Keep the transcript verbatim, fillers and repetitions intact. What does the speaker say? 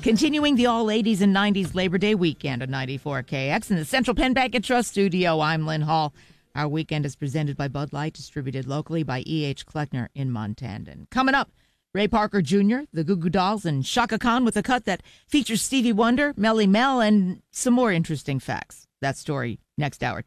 Continuing the all eighties and nineties Labor Day weekend on ninety-four K X in the Central Penn Bank and Trust studio. I'm Lynn Hall. Our weekend is presented by Bud Light, distributed locally by E H. Kleckner in Montandon. Coming up, Ray Parker Junior, the Goo Goo Dolls, and Chaka Khan with a cut that features Stevie Wonder, Melly Mel, and some more interesting facts. That story next hour.